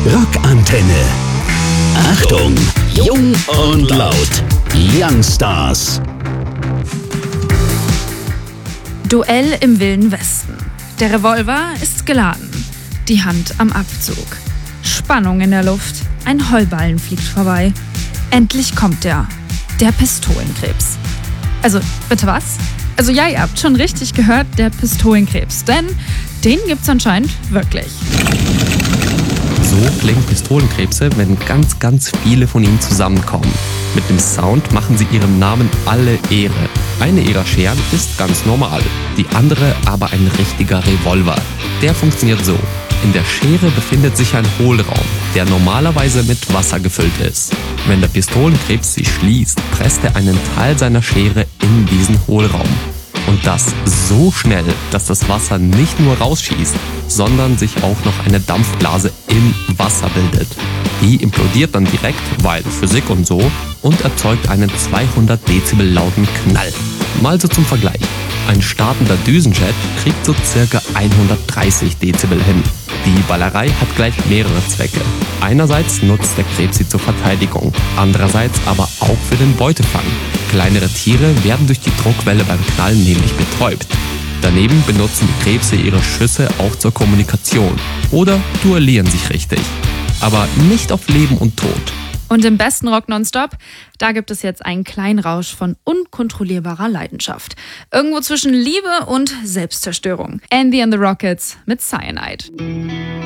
Rockantenne. Achtung, jung und laut. Young Stars. Duell im Wilden Westen. Der Revolver ist geladen. Die Hand am Abzug. Spannung in der Luft. Ein Heuballen fliegt vorbei. Endlich kommt er. Der Pistolenkrebs. Also, bitte was? Also ja, ihr habt schon richtig gehört, der Pistolenkrebs. Denn den gibt's anscheinend wirklich. So klingen Pistolenkrebse, wenn ganz viele von ihnen zusammenkommen. Mit dem Sound machen sie ihrem Namen alle Ehre. Eine ihrer Scheren ist ganz normal, die andere aber ein richtiger Revolver. Der funktioniert so. In der Schere befindet sich ein Hohlraum, der normalerweise mit Wasser gefüllt ist. Wenn der Pistolenkrebs sie schließt, presst er einen Teil seiner Schere in diesen Hohlraum. Und das so schnell, dass das Wasser nicht nur rausschießt, sondern sich auch noch eine Dampfblase im Wasser bildet. Die implodiert dann direkt, weil Physik und so, und erzeugt einen 200 Dezibel lauten Knall. Mal so zum Vergleich. Ein startender Düsenjet kriegt so circa 130 Dezibel hin. Die Ballerei hat gleich mehrere Zwecke. Einerseits nutzt der Krebs sie zur Verteidigung, andererseits aber auch für den Beutefang. Kleinere Tiere werden durch die Druckwelle beim Knallen nämlich betäubt. Daneben benutzen die Krebse ihre Schüsse auch zur Kommunikation oder duellieren sich richtig. Aber nicht auf Leben und Tod. Und im besten Rock Nonstop, da gibt es jetzt einen kleinen Rausch von unkontrollierbarer Leidenschaft. Irgendwo zwischen Liebe und Selbstzerstörung. Andy and the Rockets mit Cyanide.